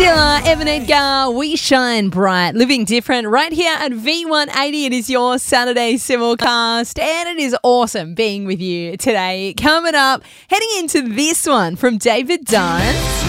Dilla, Evan Edgar, we shine bright, living different right here at V180. It is your Saturday Simulcast and it is awesome being with you today. Coming up, heading into this one from David Dunn.